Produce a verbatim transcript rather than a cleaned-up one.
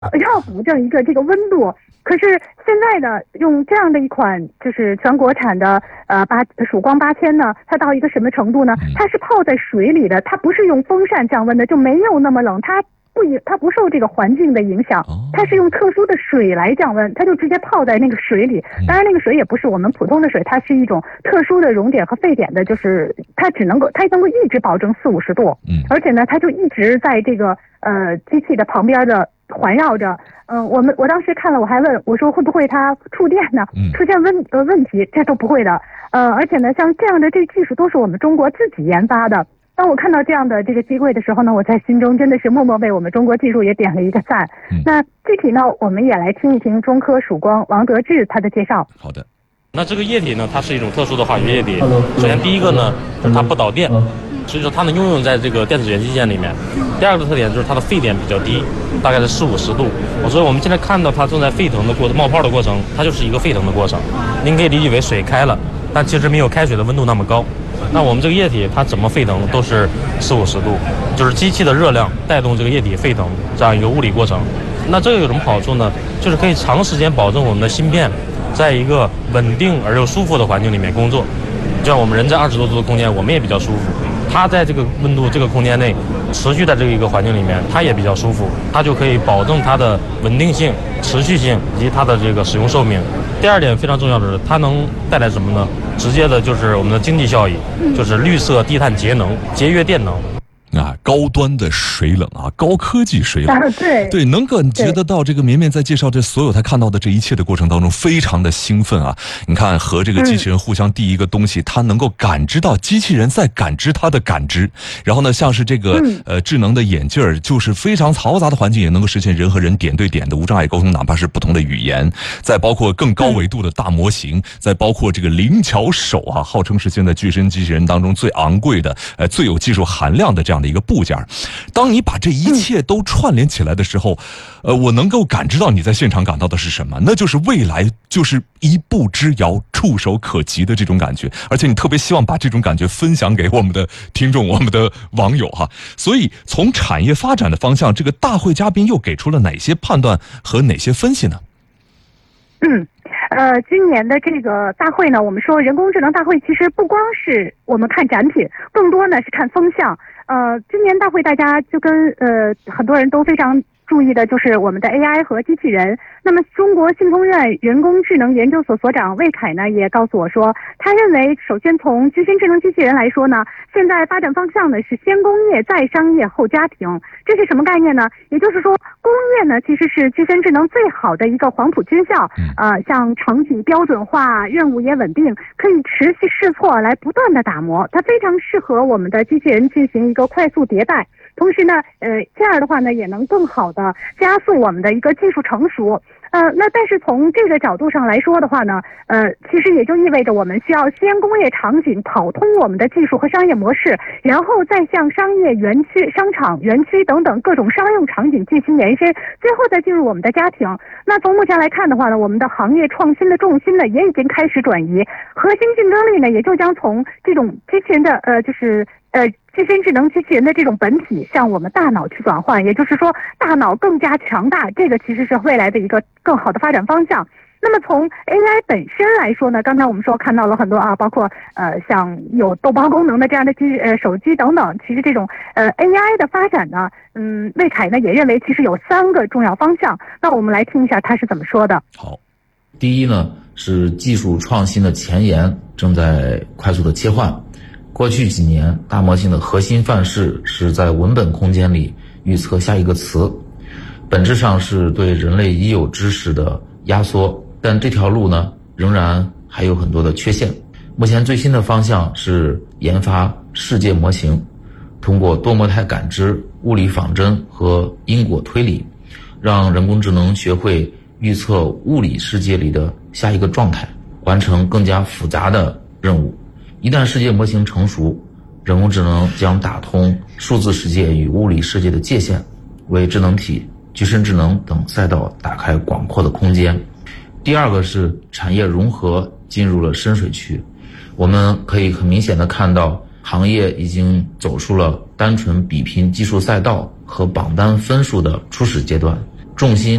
要保证一个这个温度。可是现在呢，用这样的一款就是全国产的呃八曙光八千呢，它到一个什么程度呢？它是泡在水里的，它不是用风扇降温的，就没有那么冷，它不它不受这个环境的影响，它是用特殊的水来降温，它就直接泡在那个水里。当然那个水也不是我们普通的水，它是一种特殊的熔点和沸点的，就是它只能够它能够一直保证四五十度，而且呢它就一直在这个呃机器的旁边的环绕着。嗯、呃，我们我当时看了，我还问我说会不会它触电呢？出现问呃问题，这都不会的。呃，而且呢，像这样的这个技术都是我们中国自己研发的。当我看到这样的这个机会的时候呢，我在心中真的是默默为我们中国技术也点了一个赞。嗯、那具体呢，我们也来听一听中科曙光王德志他的介绍。 好的。 那这个液体呢，它是一种特殊的化学液体。首先第一个呢，就是它不导电，所以说它能应用在这个电子元器件里面。第二个特点就是它的沸点比较低，大概是四五十度。所以我们现在看到它正在沸腾的过冒泡的过程，它就是一个沸腾的过程。您可以理解为水开了，但其实没有开水的温度那么高。那我们这个液体它怎么沸腾都是四五十度，就是机器的热量带动这个液体沸腾这样一个物理过程。那这个有什么好处呢？就是可以长时间保证我们的芯片在一个稳定而又舒服的环境里面工作。就像我们人在二十多度的空间，我们也比较舒服。它在这个温度、这个空间内持续在这一个环境里面，它也比较舒服，它就可以保证它的稳定性、持续性以及它的这个使用寿命。第二点非常重要的是，它能带来什么呢？直接的就是我们的经济效益，就是绿色低碳节能、节约电能。 啊，高端的水冷啊，高科技水冷， 啊、对对，能感觉得到这个绵绵在介绍这所有他看到的这一切的过程当中，非常的兴奋啊！你看，和这个机器人互相递一个东西，嗯、他能够感知到机器人在感知他的感知，然后呢，像是这个、嗯、呃智能的眼镜儿，就是非常嘈杂的环境也能够实现人和人点对点的无障碍沟通，哪怕是不同的语言。再包括更高维度的大模型，嗯、再包括这个灵巧手啊，号称是现在具身机器人当中最昂贵的、呃最有技术含量的这样的一个部件。当你把这一切都串联起来的时候，呃，我能够感知到你在现场感到的是什么？那就是未来就是一步之遥、触手可及的这种感觉，而且你特别希望把这种感觉分享给我们的听众、我们的网友哈。所以从产业发展的方向，这个大会嘉宾又给出了哪些判断和哪些分析呢？ 嗯。呃，今年的这个大会呢，我们说人工智能大会，其实不光是我们看展品，更多呢是看风向。呃，今年大会大家就跟呃很多人都非常注意的就是我们的 A I 和机器人。那么中国信通院人工智能研究所所长魏凯呢也告诉我说，他认为首先从具身智能机器人来说呢，现在发展方向呢是先工业再商业后家庭。这是什么概念呢？也就是说工业呢其实是具身智能最好的一个黄埔军校，呃，像场景标准化，任务也稳定，可以持续试错来不断的打磨，它非常适合我们的机器人进行一个快速迭代。同时呢，呃，这样的话呢，也能更好的加速我们的一个技术成熟。呃，那但是从这个角度上来说的话呢，呃，其实也就意味着我们需要先工业场景跑通我们的技术和商业模式，然后再向商业园区、商场、园区等等各种商用场景进行延伸，最后再进入我们的家庭。那从目前来看的话呢，我们的行业创新的重心呢，也已经开始转移，核心竞争力呢，也就将从这种机器人的呃，就是呃。具身智能机器人的这种本体向我们大脑去转换，也就是说大脑更加强大，这个其实是未来的一个更好的发展方向。那么从 A I 本身来说呢，刚才我们说看到了很多啊，包括呃像有逗包功能的这样的机呃手机等等，其实这种呃 A I 的发展呢，嗯，魏凯呢也认为其实有三个重要方向。那我们来听一下他是怎么说的。 好，第一呢是技术创新的前沿正在快速的切换。过去几年，大模型的核心范式是在文本空间里预测下一个词，本质上是对人类已有知识的压缩，但这条路呢，仍然还有很多的缺陷。目前最新的方向是研发世界模型，通过多模态感知、物理仿真和因果推理，让人工智能学会预测物理世界里的下一个状态，完成更加复杂的任务。一旦世界模型成熟，人工智能将打通数字世界与物理世界的界限，为智能体、具身智能等赛道打开广阔的空间。第二个是产业融合进入了深水区，我们可以很明显的看到，行业已经走出了单纯比拼技术赛道和榜单分数的初始阶段， 重心